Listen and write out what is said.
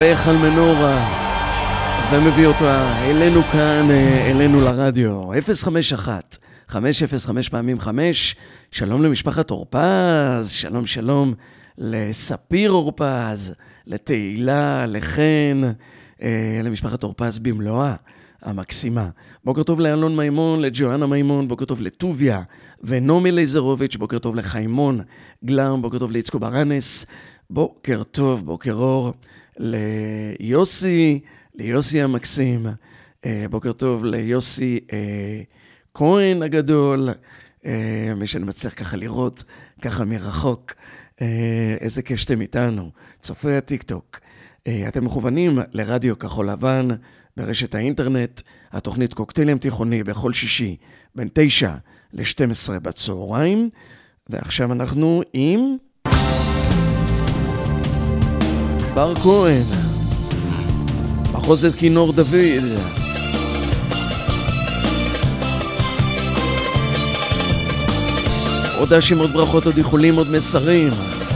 בהיכל מנורה ומביא אותה אלינו כאן, אלינו לרדיו. 051-505 פעמים 5. שלום למשפחת אורפז, שלום שלום לספיר אורפז, לתהילה, לחן, למשפחת אורפז במלואה המקסימה. בוקר טוב לאלון מימון, לג'ואנה מימון, בוקר טוב לטוביה ונומי ליזרוביץ', בוקר טוב לחיימון גלם, בוקר טוב ליצקו ברנס, בוקר טוב, בוקר אור ליוסי המקסים, בוקר טוב ליוסי כהן הגדול, מי שאני מצליח ככה לראות, ככה מרחוק, איזה קשתם איתנו, צופי הטיק טוק. אתם מכוונים לרדיו כחול לבן, ברשת האינטרנט, התוכנית קוקטיילים תיכוני בכל שישי, בין 9 ל-12 בצהריים, ועכשיו אנחנו עם בר כהן, מחוזת כינור דוד. עוד אשים, עוד ברכות, עוד איחולים, עוד מסרים.